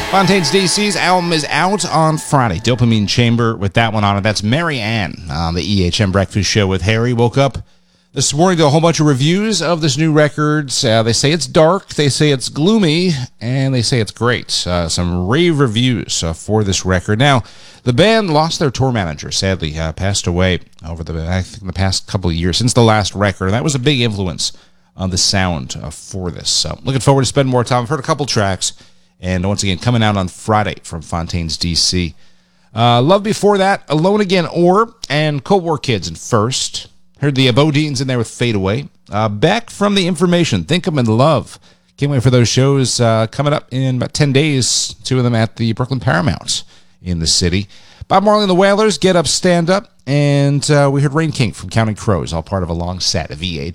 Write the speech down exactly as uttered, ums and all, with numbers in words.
Fontaines D C's album is out on Friday. Dopamine Chamber with that one on it. That's Mary Ann on the E H M Breakfast Show with Harry. Woke up this morning to a whole bunch of reviews of this new record. Uh, they say it's dark, they say it's gloomy, and they say it's great. Uh, some rave reviews uh, for this record. Now, the band lost their tour manager, sadly, uh, passed away over the, I think, the past couple of years, since the last record. And that was a big influence on the sound uh, for this. So, looking forward to spending more time. I've heard a couple tracks. And once again, coming out on Friday from Fontaines, D C. Uh, love before that, Alone Again, Or, and Cold War Kids. And first, heard the Abodines in there with Fade Away. Uh, back from the Information, Think 'Em in Love. Can't wait for those shows uh, coming up in about ten days. Two of them at the Brooklyn Paramount in the city. Bob Marley and the Wailers, Get Up, Stand Up. And uh, we heard Rain King from Counting Crows, all part of a long set of V H.